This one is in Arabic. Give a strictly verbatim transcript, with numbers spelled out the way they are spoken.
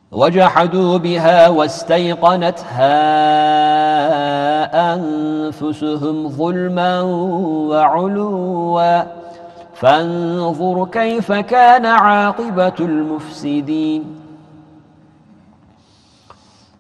وجحدوا بها واستيقنتها أنفسهم ظلما وعلوا فانظر كيف كان عاقبة المفسدين